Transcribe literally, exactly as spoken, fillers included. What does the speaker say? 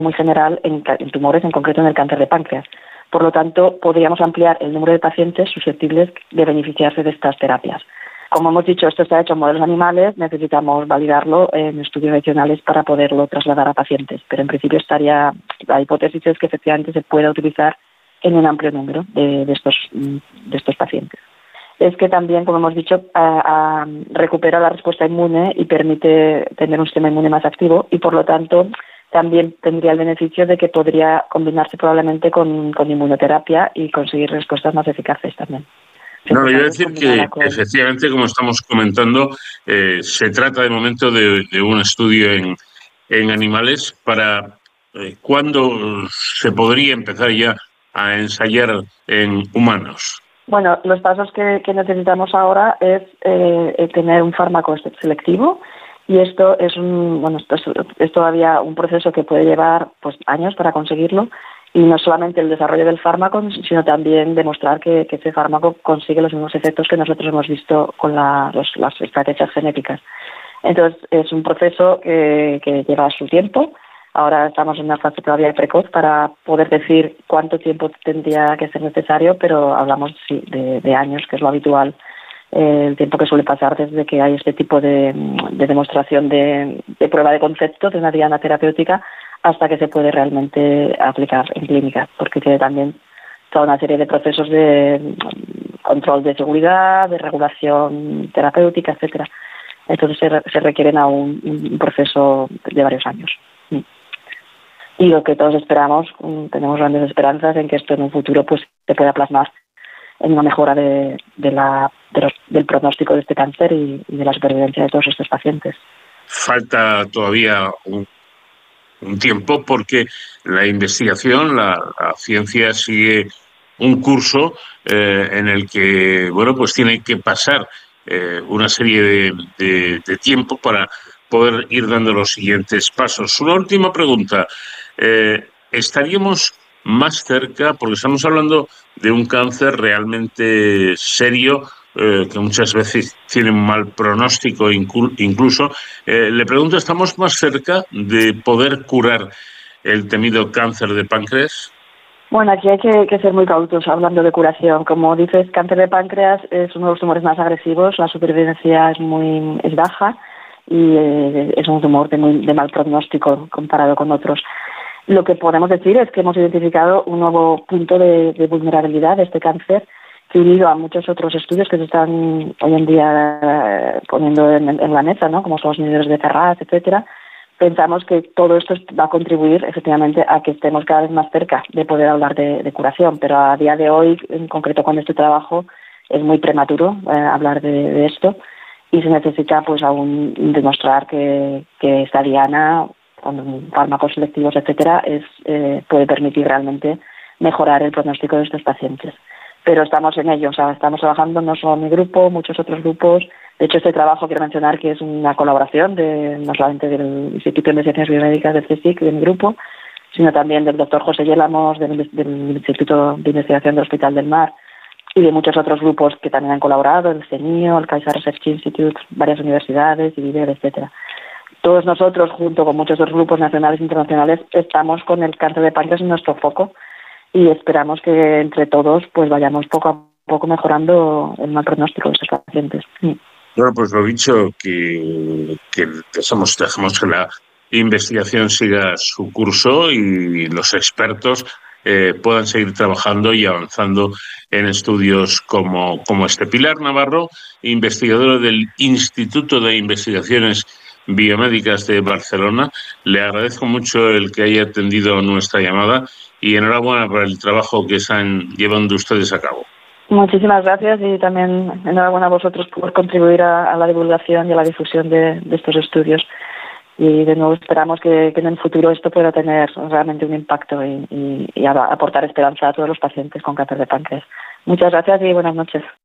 muy general en, en tumores, en concreto en el cáncer de páncreas. Por lo tanto, podríamos ampliar el número de pacientes susceptibles de beneficiarse de estas terapias. Como hemos dicho, esto está hecho en modelos animales, necesitamos validarlo en estudios adicionales para poderlo trasladar a pacientes. Pero en principio estaría, la hipótesis es que efectivamente se pueda utilizar en un amplio número de, de, estos, de estos pacientes. Es que también, como hemos dicho, a, a, recupera la respuesta inmune y permite tener un sistema inmune más activo y, por lo tanto, también tendría el beneficio de que podría combinarse probablemente con, con inmunoterapia y conseguir respuestas más eficaces también. No, le iba a decir que con... efectivamente, como estamos comentando, eh, se trata de momento de, de un estudio en, en animales. ¿Para eh, cuándo se podría empezar ya a ensayar en humanos? Bueno, los pasos que, que necesitamos ahora es eh, tener un fármaco selectivo y esto es un bueno esto es, es todavía un proceso que puede llevar pues años para conseguirlo. Y no solamente el desarrollo del fármaco, sino también demostrar que, que ese fármaco consigue los mismos efectos que nosotros hemos visto con la, los, las estrategias genéticas. Entonces, es un proceso que, que lleva su tiempo. Ahora estamos en una fase todavía precoz para poder decir cuánto tiempo tendría que ser necesario, pero hablamos sí, de, de años, que es lo habitual, eh, el tiempo que suele pasar desde que hay este tipo de, de demostración de, de prueba de concepto de una diana terapéutica hasta que se puede realmente aplicar en clínica, porque tiene también toda una serie de procesos de control de seguridad, de regulación terapéutica, etcétera. Entonces se, se requieren aún un proceso de varios años. Y lo que todos esperamos, tenemos grandes esperanzas en que esto en un futuro pues se pueda plasmar en una mejora de, de la, de los, del pronóstico de este cáncer y, y de la supervivencia de todos estos pacientes. Falta todavía un un tiempo porque la investigación, la, la ciencia sigue un curso eh, en el que, bueno, pues tiene que pasar eh, una serie de, de, de tiempo para poder ir dando los siguientes pasos. Una última pregunta. Eh, ¿Estaríamos más cerca, porque estamos hablando de un cáncer realmente serio, Eh, que muchas veces tienen un mal pronóstico incluso, eh, le pregunto, ¿estamos más cerca de poder curar el temido cáncer de páncreas? Bueno, aquí hay que, que ser muy cautos hablando de curación. Como dices, cáncer de páncreas es uno de los tumores más agresivos, la supervivencia es muy es baja y eh, es un tumor de, muy, de mal pronóstico comparado con otros. Lo que podemos decir es que hemos identificado un nuevo punto de, de vulnerabilidad de este cáncer, que unido a muchos otros estudios que se están hoy en día eh, poniendo en, en la mesa, ¿no? Como son los inhibidores de Ferraz, etcétera, pensamos que todo esto va a contribuir efectivamente a que estemos cada vez más cerca de poder hablar de, de curación, pero a día de hoy, en concreto con este trabajo, es muy prematuro eh, hablar de, de esto y se necesita pues aún demostrar que, que esta diana, con fármacos selectivos, etcétera, es, eh, puede permitir realmente mejorar el pronóstico de estos pacientes. Pero estamos en ello, o sea, estamos trabajando no solo mi grupo, muchos otros grupos. De hecho, este trabajo quiero mencionar que es una colaboración de no solamente del Instituto de Investigaciones Biomédicas del C S I C, de mi grupo, sino también del doctor José Yélamos, del, del Instituto de Investigación del Hospital del Mar, y de muchos otros grupos que también han colaborado, el CENIO, el Kaiser Research Institute, varias universidades, y Viver, etcétera. Todos nosotros, junto con muchos otros grupos nacionales e internacionales, estamos con el cáncer de páncreas en nuestro foco y esperamos que entre todos pues vayamos poco a poco mejorando el mal pronóstico de estos pacientes. Sí. Bueno, pues lo dicho, que, que dejamos, dejamos que la investigación siga su curso y los expertos eh, puedan seguir trabajando y avanzando en estudios como, como este. Pilar Navarro, investigadora del Instituto de Investigaciones Biomédicas de Barcelona, le agradezco mucho el que haya atendido nuestra llamada y enhorabuena por el trabajo que están llevando ustedes a cabo. Muchísimas gracias y también enhorabuena a vosotros por contribuir a, a la divulgación y a la difusión de, de estos estudios. Y de nuevo esperamos que, que en el futuro esto pueda tener realmente un impacto y, y, y aportar esperanza a todos los pacientes con cáncer de páncreas. Muchas gracias y buenas noches.